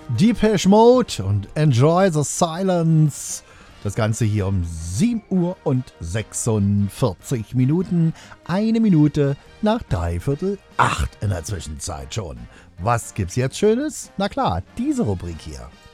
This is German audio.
Depeche Mode und Enjoy the Silence. Das Ganze hier um 7 Uhr und 46 Minuten. 1 Minute nach 7:45 in der Zwischenzeit schon. Was gibt's jetzt Schönes? Na klar, diese Rubrik hier.